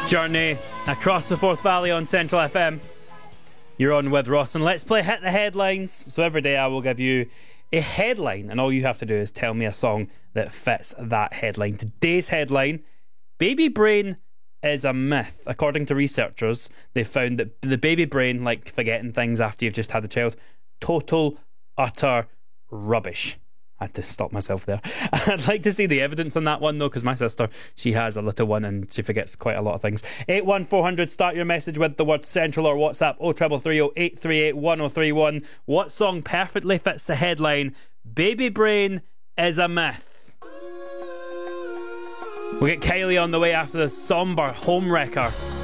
Journey across the Forth Valley on Central FM. You're on with Ross and let's play Hit the Headlines. So every day I will give you a headline and all you have to do is tell me a song that fits that headline. Today's headline: baby brain is a myth. According to researchers, they found that the baby brain, like forgetting things after you've just had a child, total, utter rubbish. I had to stop myself there. I'd like to see the evidence on that one though, because my sister, she has a little one and she forgets quite a lot of things. 81400, start your message with the word Central or WhatsApp 03330 838 1031. What song perfectly fits the headline baby brain is a myth? We'll get Kylie on the way after the somber home wrecker.